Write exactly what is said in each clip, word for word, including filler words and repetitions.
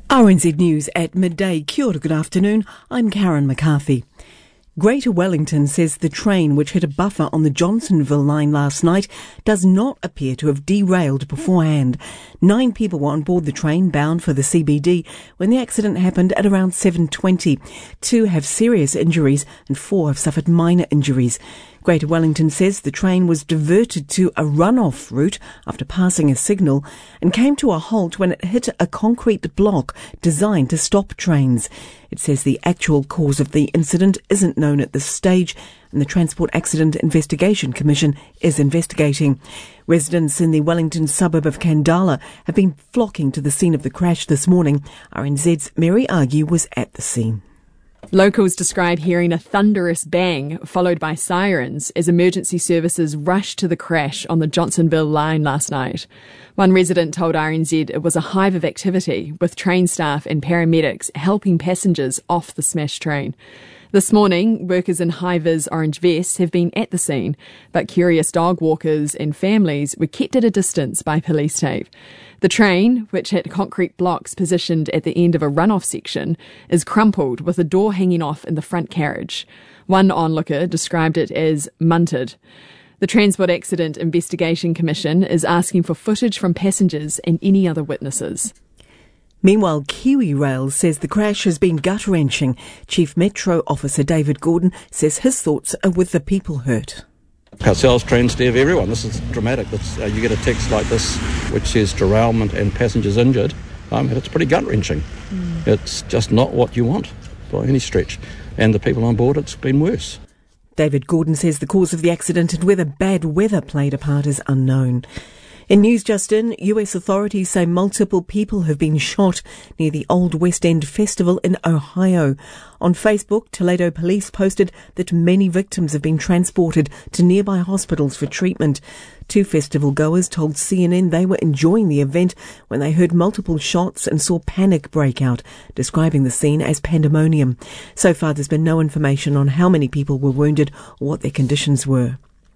R N Z News at midday. Kia ora, good afternoon. I'm Karen McCarthy. Greater Wellington says the train which hit a buffer on the Johnsonville line last night does not appear to have derailed beforehand. Nine people were on board the train bound for the C B D when the accident happened at around seven twenty. Two have serious injuries and four have suffered minor injuries. Greater Wellington says the train was diverted to a runoff route after passing a signal and came to a halt when it hit a concrete block designed to stop trains. It says the actual cause of the incident isn't known at this stage and the Transport Accident Investigation Commission is investigating. Residents in the Wellington suburb of Kandala have been flocking to the scene of the crash this morning. R N Z's Mary Argue was at the scene. Locals describe hearing a thunderous bang followed by sirens as emergency services rushed to the crash on the Johnsonville line last night. One resident told R N Z it was a hive of activity, with train staff and paramedics helping passengers off the smashed train. This morning, workers in high-vis orange vests have been at the scene, but curious dog walkers and families were kept at a distance by police tape. The train, which had concrete blocks positioned at the end of a runoff section, is crumpled with a door hanging off in the front carriage. One onlooker described it as munted. The Transport Accident Investigation Commission is asking for footage from passengers and any other witnesses. Meanwhile, KiwiRail says the crash has been gut-wrenching. Chief Metro Officer David Gordon says his thoughts are with the people hurt. Ourselves, Transdev, everyone. This is dramatic. It's, uh, you get a text like this which says derailment and passengers injured. Um, it's pretty gut-wrenching. Mm. It's just not what you want by any stretch. And the people on board, it's been worse. David Gordon says the cause of the accident and whether bad weather played a part is unknown. In news just in, U S authorities say multiple people have been shot near the Old West End Festival in Ohio. On Facebook, Toledo police posted that many victims have been transported to nearby hospitals for treatment. Two festival goers told C N N they were enjoying the event when they heard multiple shots and saw panic break out, describing the scene as pandemonium. So far, there's been no information on how many people were wounded or what their conditions were.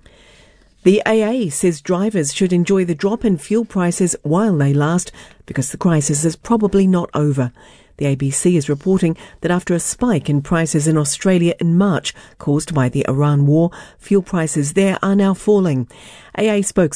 The A A says drivers should enjoy the drop in fuel prices while they last because the crisis is probably not over. The A B C is reporting that after a spike in prices in Australia in March caused by the Iran war, fuel prices there are now falling. A A spokesperson